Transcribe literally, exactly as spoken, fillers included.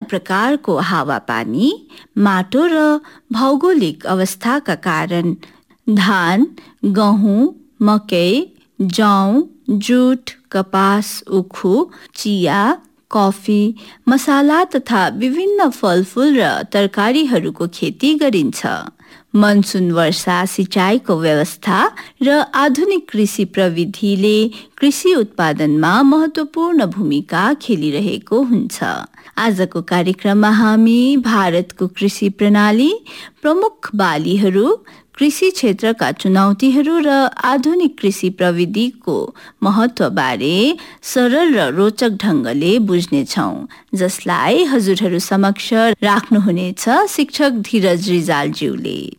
प्रकारको हावापानी, माटो र भौगोलिक अवस्थाका कारण धान, गहुँ, मकै, जौ, जुट, कपास, उखु, चिया, कफी, मसाला तथा विभिन्न फलफूल र तरकारीहरूको खेती गरिन्छ। मनसुन वर्षा सिँचाइको व्यवस्था र आधुनिक कृषि प्रविधिले कृषि उत्पादनमा महत्त्वपूर्ण भूमिका खेलिरहेको हुन्छ। आजको कार्यक्रममा हामी भारतको कृषि प्रणाली, प्रमुख बालीहरू, कृषि क्षेत्रका चुनौतीहरू र आधुनिक कृषि प्रविधिको महत्त्वबारे सरल र रोचक ढङ्गले बुझ्नेछौँ, जसलाई हजुरहरू समक्ष राख्नुहुनेछ शिक्षक धीरज रिजालज्यूले।